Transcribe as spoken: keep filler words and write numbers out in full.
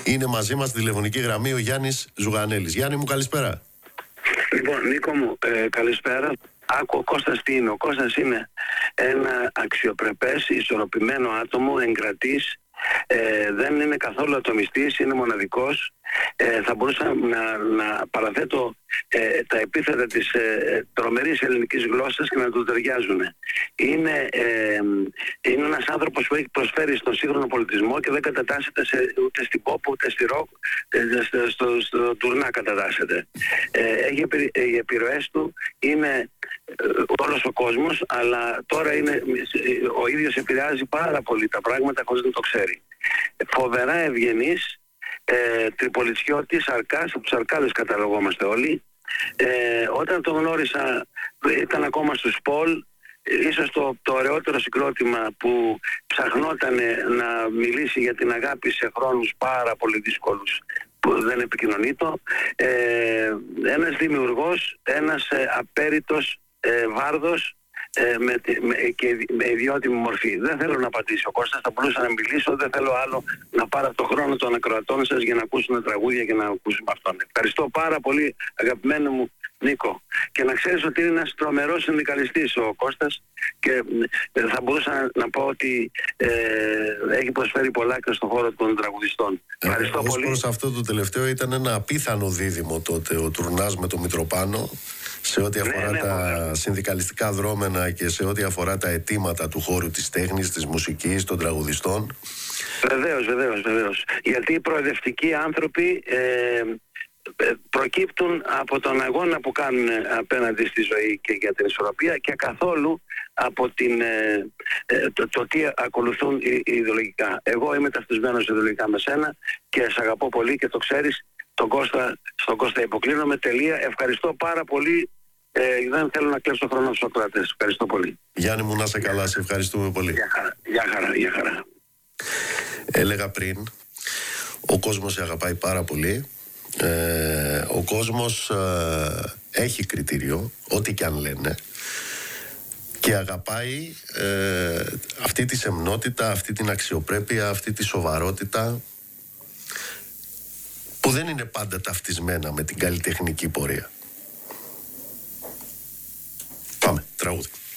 Είναι μαζί μας στη τηλεφωνική γραμμή ο Γιάννης Ζουγανέλης. Γιάννη μου, καλησπέρα. Λοιπόν, Νίκο μου, ε, καλησπέρα. Άκου, ο Κώστας τι είναι? Ο Κώστας είναι ένα αξιοπρεπές, ισορροπημένο άτομο, εγκρατής, ε, δεν είναι καθόλου ατομιστής, είναι μοναδικός. Ε, θα μπορούσα να, να παραθέτω ε, τα επίθετα της ε, τρομερής ελληνικής γλώσσας και να του ταιριάζουν. Είναι, ε, είναι ένας άνθρωπος που έχει προσφέρει στον σύγχρονο πολιτισμό και δεν κατατάσσεται σε, ούτε στην pop ούτε στη rock, ε, στο, στο, στο τουρνά κατατάσσεται. Ε, έχει, οι επιρροές του είναι ε, όλος ο κόσμος, αλλά τώρα είναι, ο ίδιος επηρεάζει πάρα πολύ τα πράγματα χωρίς να το ξέρει. Φοβερά ευγενής, Ε, τριπολιτσιώτης, αρκάς, από τους αρκάδες καταλογόμαστε όλοι. Ε, όταν τον γνώρισα ήταν ακόμα στους Πολ, ίσως το, το ωραιότερο συγκρότημα που ψαχνόταν να μιλήσει για την αγάπη σε χρόνους πάρα πολύ δύσκολους που δεν επικοινωνεί το. Ε, ένας δημιουργός, ένας ε, απέριτος ε, βάρδος, Ε, με, με, και με ιδιότιμη μορφή. Δεν θέλω να απαντήσω, Κώστας, θα μπορούσα να μιλήσω, δεν θέλω άλλο να πάρω το χρόνο των ακροατών σας για να ακούσουν τραγούδια και να ακούσουμε αυτόν. Ευχαριστώ πάρα πολύ, αγαπημένο μου Νίκο. Και να ξέρεις ότι είναι ένας τρομερός συνδικαλιστής ο Κώστας και ε, θα μπορούσα να πω ότι ε, έχει προσφέρει πολλά και στον χώρο των τραγουδιστών. Ευχαριστώ ε, πολύ. Ως προς αυτό το τελευταίο ήταν ένα απίθανο δίδυμο τότε ο Τουρνάς με το Μητροπάνο σε ό,τι αφορά ναι, ναι, τα ναι. συνδικαλιστικά δρόμενα και σε ό,τι αφορά τα αιτήματα του χώρου της τέχνης, της μουσικής, των τραγουδιστών. Βεβαίως, βεβαίως, βεβαίως. Γιατί οι προοδευτικοί άνθρωποι ε, προκύπτουν από τον αγώνα που κάνουν απέναντι στη ζωή και για την ισορροπία και καθόλου από την, ε, το, το τι ακολουθούν ιδεολογικά. Εγώ είμαι ταυτισμένος ιδεολογικά με σένα και σε αγαπώ πολύ και το ξέρεις. Τον Κώστα, στον Κώστα υποκλίνομαι, τελεία. Ευχαριστώ πάρα πολύ. Ε, δεν θέλω να κλέψω χρόνο στους ακροατές. Ευχαριστώ πολύ. Γιάννη μου, να είσαι καλά. Σε ευχαριστούμε πολύ. Γεια χαρά, γεια χαρά, γεια χαρά. Έλεγα πριν, ο κόσμος σε αγαπάει πάρα πολύ. Ε, ο κόσμος ε, έχει κριτήριο, ό,τι και αν λένε, και αγαπάει ε, αυτή τη σεμνότητα, αυτή την αξιοπρέπεια, αυτή τη σοβαρότητα που δεν είναι πάντα ταυτισμένα με την καλλιτεχνική πορεία. Πάμε, τραγούδι.